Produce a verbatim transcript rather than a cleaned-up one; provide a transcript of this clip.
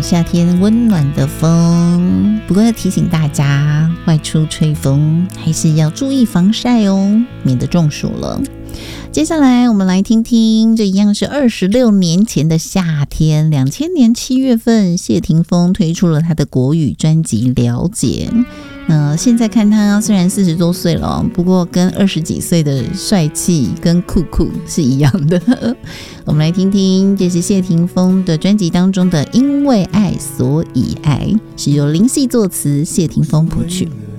夏天温暖的风，不过要提醒大家，外出吹风还是要注意防晒哦，免得中暑了。接下来我们来听听，这一样是二十六年前的夏天，两千年七月份，谢霆锋推出了他的国语专辑《了解》。那现在看他虽然四十多岁了，不过跟二十几岁的帅气跟酷酷是一样的。我们来听听，这是谢霆锋的专辑当中的《因为爱所以爱》，是由林夕作词，谢霆锋谱曲。